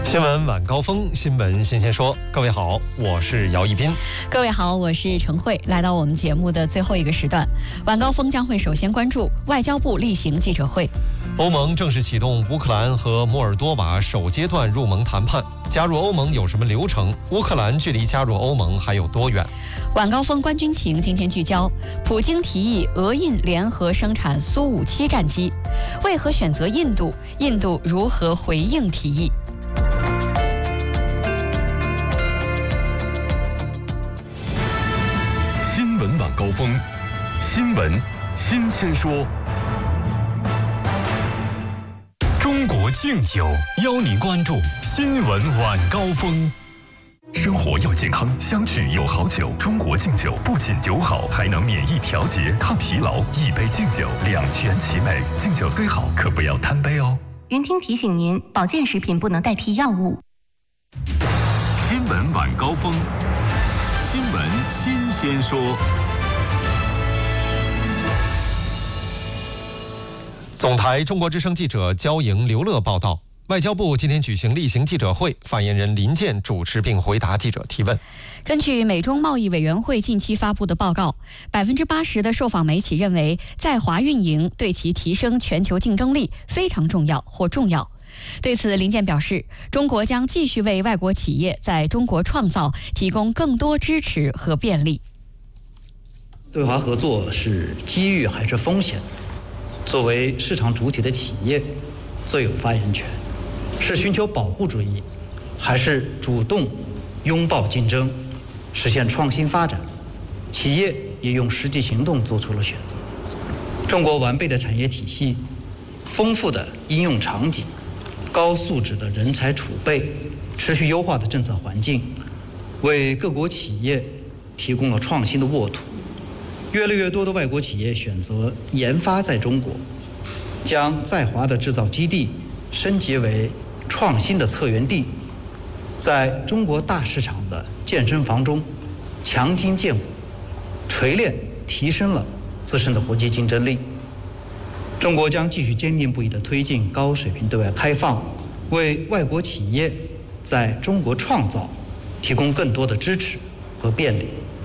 新闻晚高峰，新闻新鲜说。各位好，我是姚一斌。 各位好，我是陈慧。来到我们节目的最后一个时段，晚高峰将会首先关注外交部例行记者会。 欧盟正式启动乌克兰和摩尔多瓦首阶段入盟谈判，加入欧盟有什么流程？乌克兰距离加入欧盟还有多远？ 晚高峰观军情今天聚焦，普京提议俄印联合生产苏57战机，为何选择印度？印度如何回应提议？ 新闻晚高峰，新闻新鲜说。中国敬酒邀您关注新闻晚高峰。生活要健康，相聚有好酒。中国敬酒不仅酒好，还能免疫调节、抗疲劳。一杯敬酒，两全其美。敬酒虽好，可不要贪杯哦。 云听提醒您，保健食品不能代替药物。 新闻晚高峰，新闻新鲜说。 总台中国之声记者焦莹、刘乐报道，外交部今天举行例行记者会，发言人林健主持并回答记者提问。 根据美中贸易委员会近期发布的报告，80%的受访媒体认为在华运营对其提升全球竞争力非常重要或重要。对此，林健表示，中国将继续为外国企业在中国创造提供更多支持和便利。 对华合作是机遇还是风险？作为市场主体的企业最有发言权，是寻求保护主义，还是主动拥抱竞争，实现创新发展？企业也用实际行动做出了选择。中国完备的产业体系、丰富的应用场景、高素质的人才储备、持续优化的政策环境，为各国企业提供了创新的沃土。越来越多的外国企业选择研发在中国，将在华的制造基地升级为创新的策源地，在中国大市场的健身房中强筋健骨，锤炼提升了自身的国际竞争力。中国将继续坚定不移地推进高水平对外开放，为外国企业在中国创造提供更多的支持和便利。